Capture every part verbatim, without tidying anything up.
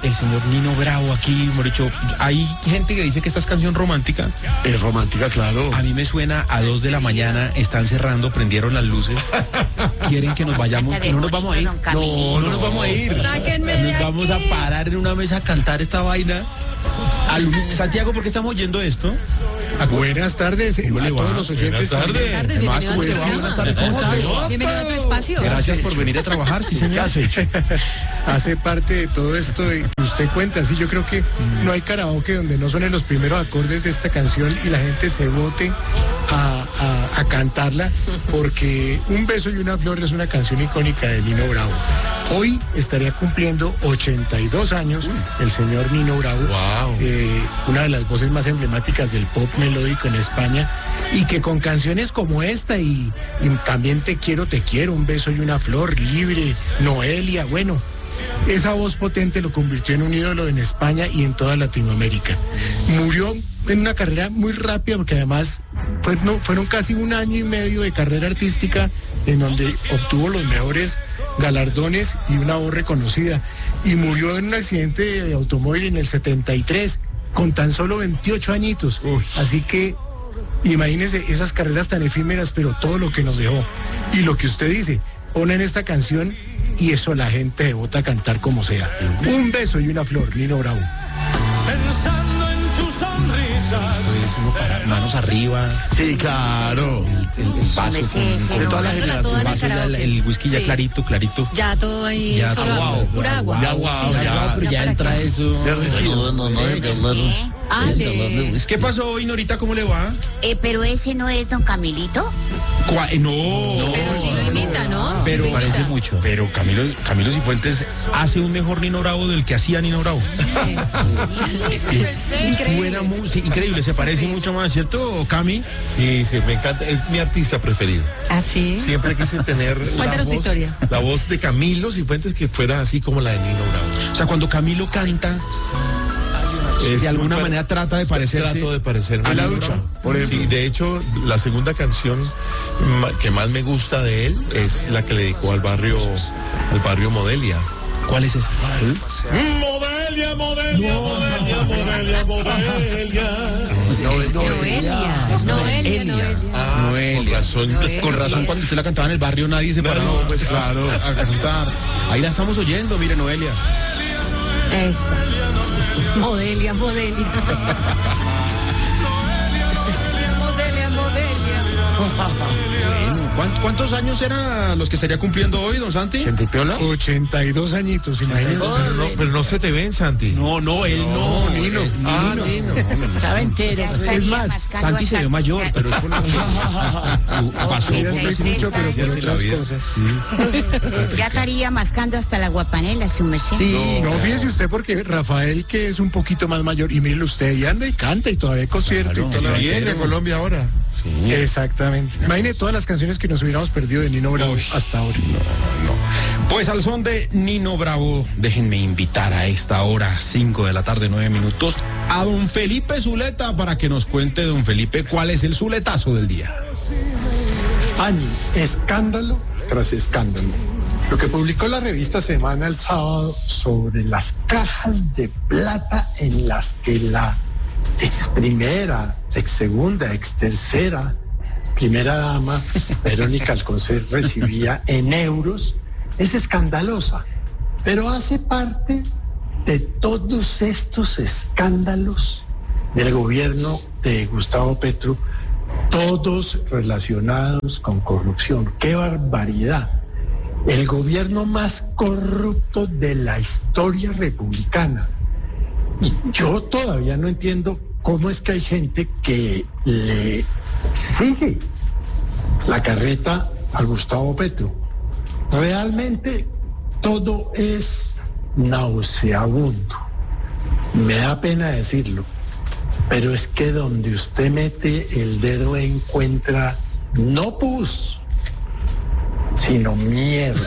el señor Nino Bravo aquí, mejor dicho, hay gente que dice que esta es canción romántica. Es romántica, claro. A mí me suena a dos de la mañana, están cerrando, prendieron las luces, quieren que nos vayamos, y no nos vamos a ir. No, no nos vamos a ir. Sáquenme de Nos vamos a aquí. parar en una mesa a cantar esta vaina. Al, Santiago, ¿por qué estamos oyendo esto? Buenas tardes ¿Cómo a le va? todos los oyentes. Buenas tardes. Buenas tardes, Además, bienvenido a ¿cómo tu le va? programa. Buenas tardes, ¿cómo estás? Bienvenido a tu espacio. Gracias por venir a trabajar, sí señor. Hace parte de todo esto de que usted cuenta. Sí, yo creo que no hay karaoke donde no suenen los primeros acordes de esta canción y la gente se bote a, a- a cantarla, porque Un beso y una flor es una canción icónica de Nino Bravo. Hoy estaría cumpliendo ochenta y dos años el señor Nino Bravo. Wow. eh, una de las voces más emblemáticas del pop melódico en España, y que con canciones como esta y, y también Te quiero, te quiero, Un beso y una flor, Libre, Noelia, bueno, esa voz potente lo convirtió en un ídolo en España y en toda Latinoamérica. Murió en una carrera muy rápida, porque además pues, no, fueron casi un año y medio de carrera artística en donde obtuvo los mejores galardones y una voz reconocida. Y murió en un accidente de automóvil en el setenta y tres, con tan solo veintiocho añitos. Así que imagínense esas carreras tan efímeras, pero todo lo que nos dejó. Y lo que usted dice, ponen esta canción y eso la gente se bota a cantar como sea. Un beso y una flor, Nino Bravo. Pensando en tu sonrisa. Esto es uno para manos arriba, Sí, claro. el, el vaso Sí, con, sí, con sí, toda la tomándola generación, toda en el vaso ya, el, karaoke. el whisky ya Sí. clarito, clarito. Ya todo ahí, Ya, solo agua, agua, pura agua. Ya, guau, Sí, ya, agua, pero ya para entra qué. eso. Sí. Ale. ¿Qué pasó hoy, Norita? ¿Cómo le va? Eh, pero ese no es don Camilito. Cua- eh, no, Pero sí lo imita, ¿no? Pero Sí lo imita. mucho. Pero Camilo, Camilo Cifuentes hace un mejor Nino Bravo del que hacía Nino Bravo. Sí. Eh, Increíble. Suena muy, sí, increíble, se parece mucho más, ¿cierto, Cami? Sí, sí, me encanta. Es mi artista preferido. ¿Ah, sí? Siempre quise tener la Cuéntanos su voz, historia. la voz de Camilo Cifuentes que fuera así como la de Nino Bravo. O sea, cuando Camilo canta, Es de alguna muy pa- manera trata de parecerse. Trato de parecerme a la Nino ducha, Bravo. por ejemplo. Sí, de hecho, la segunda canción ma- que más me gusta de él es la que le dedicó al barrio, al barrio Modelia. ¿Cuál es ese? Modelia, Modelia, Modelia, Modelia, Modelia. Noelia. Noelia, Noelia. Ah, Noelia. con razón. Noelia. Con razón, cuando usted la cantaba en el barrio, nadie se paraba. No, Pues claro, a cantar. Ahí la estamos oyendo, mire, Noelia. Esa. Modelia, Modelia. Modelia, Modelia. Bueno, ¿cuántos, ¿cuántos años eran los que estaría cumpliendo hoy, don Santi? ¿Chentipiola? ochenta y dos añitos, imagínense. Pero no, pero no se te ven, Santi. No, no, él no, Nino. eh, Ah, Nino. Nino. Estaba entero. Es más, Santi se ve mayor, pero es por lo que pasó Sí, ya por estoy las mucho, pero por circunstancias de la otras vida. cosas. Sí. Ya estaría mascando hasta la guapanela, su merced. Sí, No, fíjese usted, porque Rafael, que es un poquito más mayor, y mire usted, y anda y canta y todavía hay concierto Claro, y todo. Está bien en Colombia ahora. sí. Exactamente. Imagine todas las canciones que nos hubiéramos perdido de Nino Bravo hasta ahora. Pues al son de Nino Bravo, déjenme invitar a esta hora, cinco de la tarde, nueve minutos, a don Felipe Zuleta para que nos cuente, don Felipe, cuál es el zuletazo del día. Año, escándalo tras escándalo. Lo que publicó la revista Semana el sábado sobre las cajas de plata en las que la ex primera, ex segunda, ex tercera, primera dama, Verónica Alcocer, recibía en euros, es escandalosa, pero hace parte de todos estos escándalos del gobierno de Gustavo Petro, todos relacionados con corrupción. ¡Qué barbaridad! El gobierno más corrupto de la historia republicana. Y yo todavía no entiendo cómo es que hay gente que le sigue la carreta a Gustavo Petro. Realmente todo es nauseabundo. Me da pena decirlo, pero es que donde usted mete el dedo encuentra no pus, sino mierda.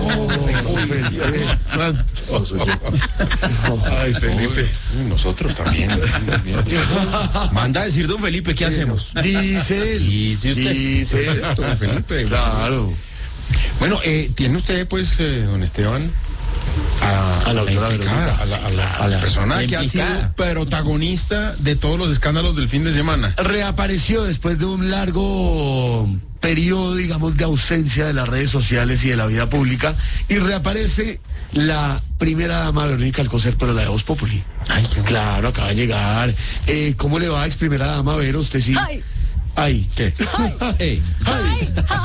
Ay, Felipe. Uy, nosotros también. Manda a decir don Felipe, ¿qué hacemos? Dice él. Dice usted. Dice don Felipe. Claro. Bueno, eh, tiene usted, pues, eh, don Esteban, a, A la la doctora implicada, Verónica, a la, a la- a la persona la que ha sido implicada. protagonista de todos los escándalos del fin de semana. Reapareció después de un largo periodo, digamos, de ausencia de las redes sociales y de la vida pública, y reaparece la primera dama Verónica Alcocer, pero la de Voz Populi. Ay, qué Claro, acaba de llegar. Eh, ¿Cómo le va, ex primera dama, Vero? Usted sí. Ay. Ay, ¿qué? Ey. Ay.